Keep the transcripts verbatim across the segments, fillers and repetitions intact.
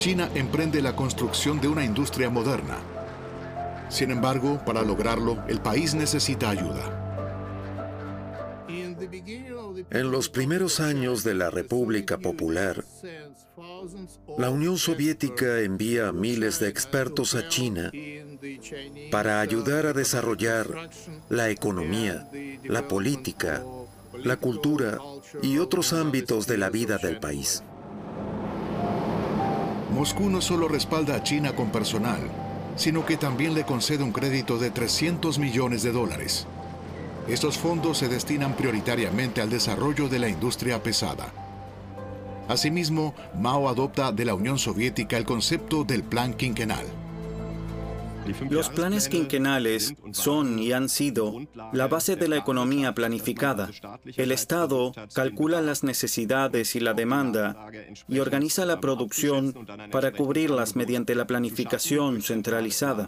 China emprende la construcción de una industria moderna. Sin embargo, para lograrlo, el país necesita ayuda. En los primeros años de la República Popular, la Unión Soviética envía a miles de expertos a China para ayudar a desarrollar la economía, la política, la cultura y otros ámbitos de la vida del país. Moscú no solo respalda a China con personal, sino que también le concede un crédito de trescientos millones de dólares. Estos fondos se destinan prioritariamente al desarrollo de la industria pesada. Asimismo, Mao adopta de la Unión Soviética el concepto del Plan Quinquenal. Los planes quinquenales son y han sido la base de la economía planificada. El Estado calcula las necesidades y la demanda y organiza la producción para cubrirlas mediante la planificación centralizada.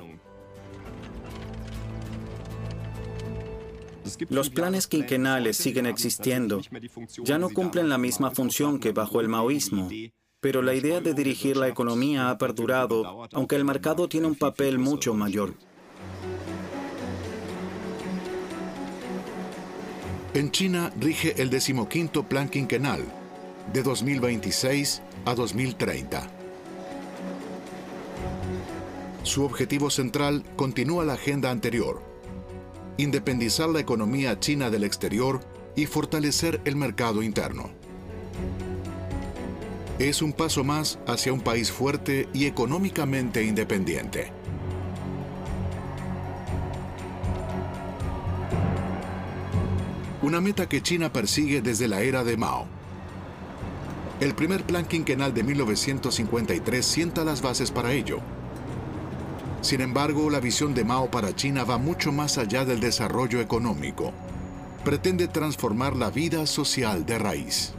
Los planes quinquenales siguen existiendo. Ya no cumplen la misma función que bajo el maoísmo, pero la idea de dirigir la economía ha perdurado, aunque el mercado tiene un papel mucho mayor. En China rige el decimoquinto Plan Quinquenal, de dos mil veintiséis a dos mil treinta. Su objetivo central continúa la agenda anterior: independizar la economía china del exterior y fortalecer el mercado interno. Es un paso más hacia un país fuerte y económicamente independiente. Una meta que China persigue desde la era de Mao. El primer plan quinquenal de mil novecientos cincuenta y tres sienta las bases para ello. Sin embargo, la visión de Mao para China va mucho más allá del desarrollo económico. Pretende transformar la vida social de raíz.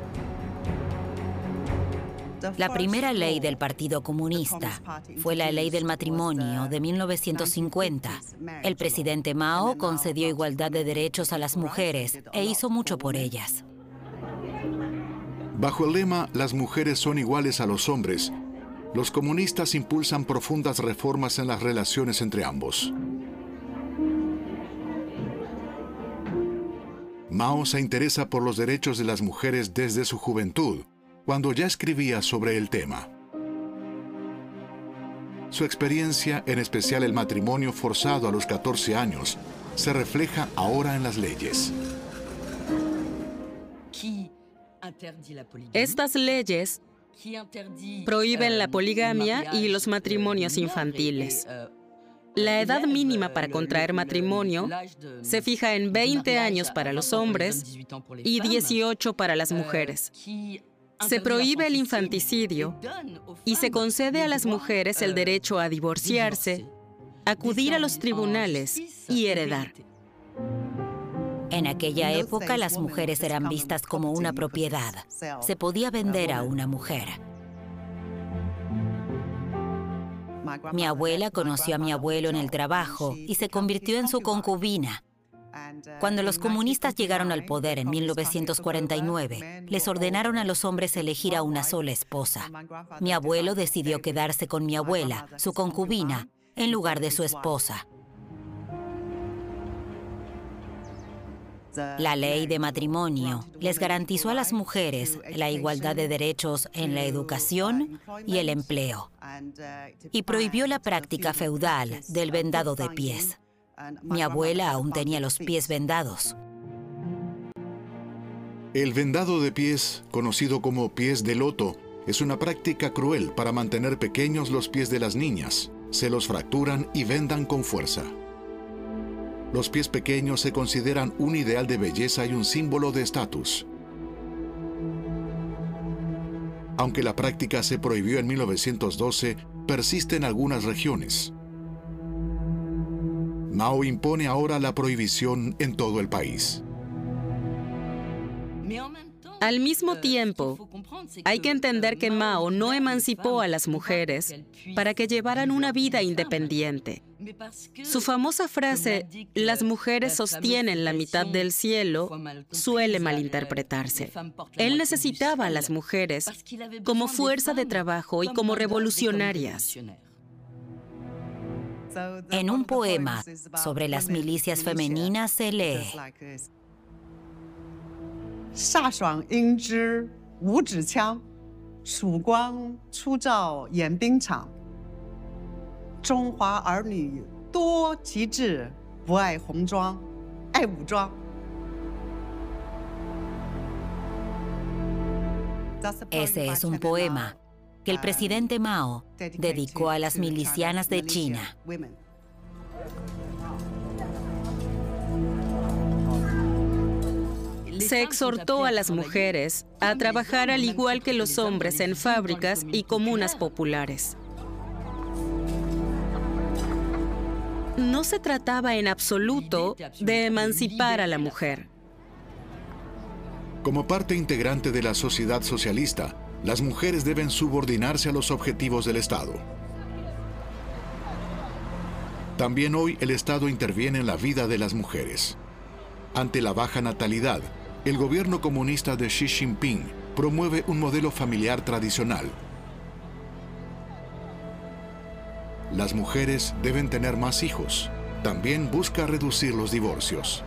La primera ley del Partido Comunista fue la Ley del Matrimonio de mil novecientos cincuenta. El presidente Mao concedió igualdad de derechos a las mujeres e hizo mucho por ellas. Bajo el lema "Las mujeres son iguales a los hombres", los comunistas impulsan profundas reformas en las relaciones entre ambos. Mao se interesa por los derechos de las mujeres desde su juventud, cuando ya escribía sobre el tema. Su experiencia, en especial el matrimonio forzado a los catorce años, se refleja ahora en las leyes. Estas leyes prohíben la poligamia y los matrimonios infantiles. La edad mínima para contraer matrimonio se fija en veinte años para los hombres y dieciocho para las mujeres. Se prohíbe el infanticidio y se concede a las mujeres el derecho a divorciarse, acudir a los tribunales y heredar. En aquella época, las mujeres eran vistas como una propiedad. Se podía vender a una mujer. Mi abuela conoció a mi abuelo en el trabajo y se convirtió en su concubina. Cuando los comunistas llegaron al poder en mil novecientos cuarenta y nueve, les ordenaron a los hombres elegir a una sola esposa. Mi abuelo decidió quedarse con mi abuela, su concubina, en lugar de su esposa. La ley de matrimonio les garantizó a las mujeres la igualdad de derechos en la educación y el empleo, y prohibió la práctica feudal del vendado de pies. Mi abuela aún tenía los pies vendados. El vendado de pies, conocido como pies de loto, es una práctica cruel para mantener pequeños los pies de las niñas. Se los fracturan y vendan con fuerza. Los pies pequeños se consideran un ideal de belleza y un símbolo de estatus. Aunque la práctica se prohibió en mil novecientos doce, persiste en algunas regiones. Mao impone ahora la prohibición en todo el país. Al mismo tiempo, hay que entender que Mao no emancipó a las mujeres para que llevaran una vida independiente. Su famosa frase, "las mujeres sostienen la mitad del cielo", suele malinterpretarse. Él necesitaba a las mujeres como fuerza de trabajo y como revolucionarias. En un poema sobre las milicias femeninas se lee: 飒爽英姿五指枪，曙光初照演兵场。中华儿女多奇志，不爱红装，爱武装。 Ese es un poema que el presidente Mao dedicó a las milicianas de China. Se exhortó a las mujeres a trabajar al igual que los hombres en fábricas y comunas populares. No se trataba en absoluto de emancipar a la mujer. Como parte integrante de la sociedad socialista, las mujeres deben subordinarse a los objetivos del Estado. También hoy el Estado interviene en la vida de las mujeres. Ante la baja natalidad, el gobierno comunista de Xi Jinping promueve un modelo familiar tradicional. Las mujeres deben tener más hijos. También busca reducir los divorcios.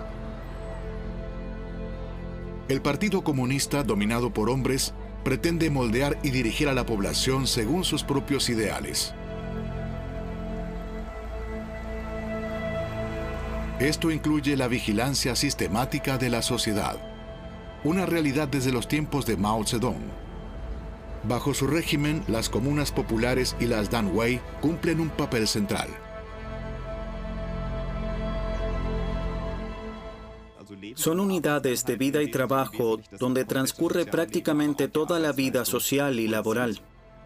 El Partido Comunista, dominado por hombres, pretende moldear y dirigir a la población según sus propios ideales. Esto incluye la vigilancia sistemática de la sociedad, una realidad desde los tiempos de Mao Zedong. Bajo su régimen, las comunas populares y las danwei cumplen un papel central. Son unidades de vida y trabajo donde transcurre prácticamente toda la vida social y laboral.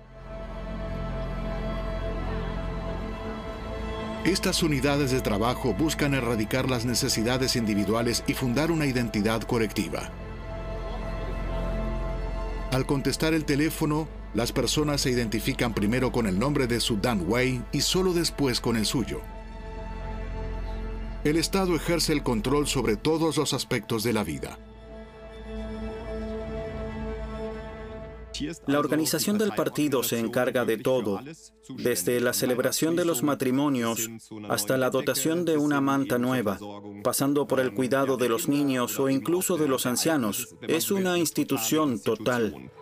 Estas unidades de trabajo buscan erradicar las necesidades individuales y fundar una identidad colectiva. Al contestar el teléfono, las personas se identifican primero con el nombre de su danwei y solo después con el suyo. El Estado ejerce el control sobre todos los aspectos de la vida. La organización del partido se encarga de todo, desde la celebración de los matrimonios hasta la dotación de una manta nueva, pasando por el cuidado de los niños o incluso de los ancianos. Es una institución total.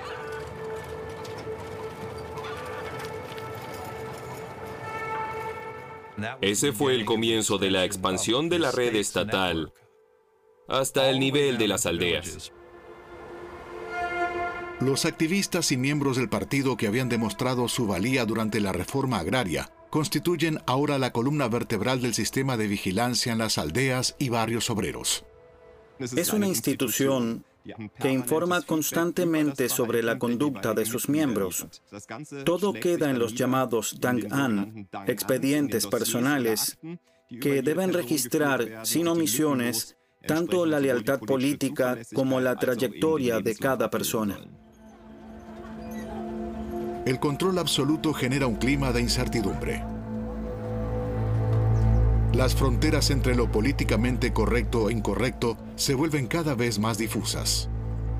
Ese fue el comienzo de la expansión de la red estatal hasta el nivel de las aldeas. Los activistas y miembros del partido que habían demostrado su valía durante la reforma agraria constituyen ahora la columna vertebral del sistema de vigilancia en las aldeas y barrios obreros. Es una institución que informa constantemente sobre la conducta de sus miembros. Todo queda en los llamados Dang'an, expedientes personales, que deben registrar sin omisiones tanto la lealtad política como la trayectoria de cada persona. El control absoluto genera un clima de incertidumbre. Las fronteras entre lo políticamente correcto e incorrecto se vuelven cada vez más difusas.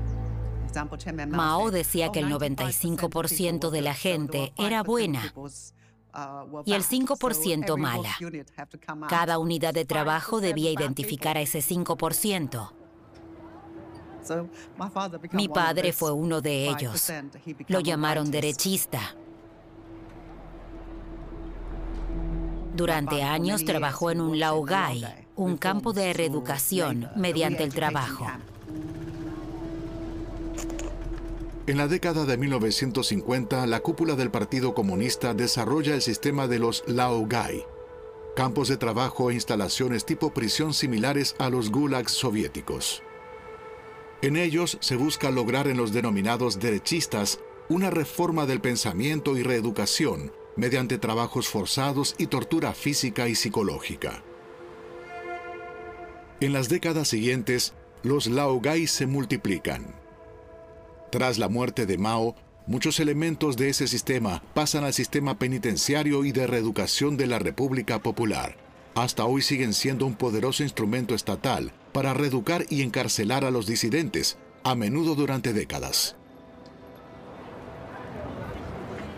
Mao decía que el noventa y cinco por ciento de la gente era buena y el cinco por ciento mala. Cada unidad de trabajo debía identificar a ese cinco por ciento. Mi padre fue uno de ellos. Lo llamaron derechista. Durante años trabajó en un laogai, un campo de reeducación mediante el trabajo. En la década de mil novecientos cincuenta, la cúpula del Partido Comunista desarrolla el sistema de los laogai, campos de trabajo e instalaciones tipo prisión similares a los gulags soviéticos. En ellos se busca lograr en los denominados derechistas una reforma del pensamiento y reeducación mediante trabajos forzados y tortura física y psicológica. En las décadas siguientes, los laogai se multiplican. Tras la muerte de Mao, muchos elementos de ese sistema pasan al sistema penitenciario y de reeducación de la República Popular. Hasta hoy siguen siendo un poderoso instrumento estatal para reeducar y encarcelar a los disidentes, a menudo durante décadas.